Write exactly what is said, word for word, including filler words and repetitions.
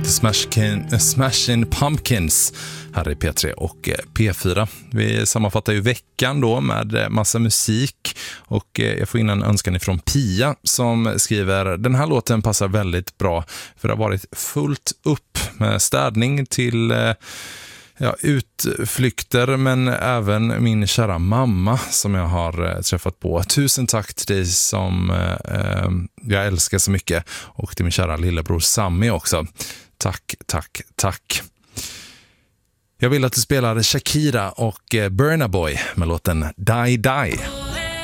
Smashkin, Smashing Pumpkins här i P tre och P fyra. Vi sammanfattar ju veckan då med massa musik och jag får in en önskan ifrån Pia som skriver: den här låten passar väldigt bra för det har varit fullt upp med städning till ja, utflykter, men även min kära mamma som jag har träffat på. Tusen tack till dig som eh, jag älskar så mycket, och till min kära lillebror Sammy också. Tack, tack, tack. Jag vill att du spelar Shakira och Burna Boy med låten Die Die.